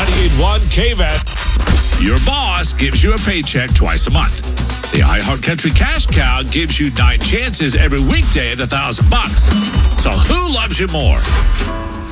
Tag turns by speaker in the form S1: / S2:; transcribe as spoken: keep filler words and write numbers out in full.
S1: ninety-eight point one K V A T.
S2: Your boss gives you a paycheck twice a month. The iHeartCountry Cash Cow gives you nine chances every weekday at a thousand bucks. So who loves you more?